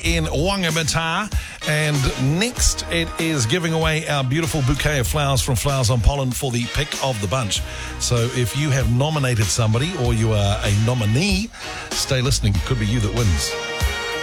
in Wangaratta. And next, it is giving away our beautiful bouquet of flowers from Flowers on Pollen for the pick of the bunch. So if you have nominated somebody or you are a nominee, stay listening. It could be you that wins.